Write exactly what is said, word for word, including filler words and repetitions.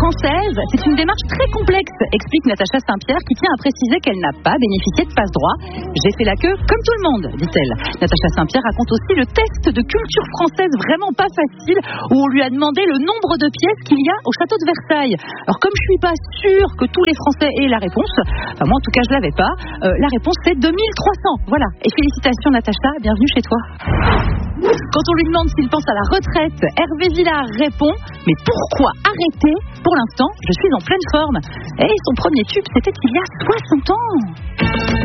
française, c'est une démarche très complexe, explique Natacha Saint-Pierre, qui tient à préciser qu'elle n'a pas bénéficié de passe-droit. J'ai fait la queue comme tout le monde, dit-elle. Natacha Saint-Pierre raconte aussi le test de culture française vraiment pas facile, où on lui a demandé le nombre de pièces qu'il y a au château de Versailles. Alors comme je suis pas sûre que tous les Français aient la réponse, enfin moi en tout cas je l'avais pas, euh, la réponse c'est deux mille trois cents. Voilà. Et félicitations Natacha, bienvenue chez toi. Quand on lui demande s'il pense à la retraite, Hervé Villard répond « Mais pourquoi arrêter ? Pour l'instant, je suis en pleine forme. » Et son premier tube, c'était il y a soixante ans.